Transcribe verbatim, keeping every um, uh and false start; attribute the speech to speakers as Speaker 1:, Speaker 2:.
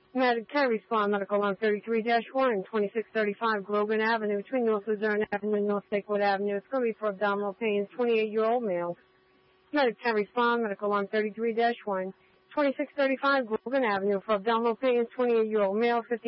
Speaker 1: Med- can I respond medical on thirty-three dash one, twenty-six thirty-five Grogan Avenue, between North Luzerne Avenue and North Lakewood Avenue. It's going to be for abdominal pain, twenty-eight-year-old male. Med- can I respond medical on thirty-three dash one, twenty-six thirty-five Grogan Avenue for abdominal pain, twenty-eight-year-old male, fifty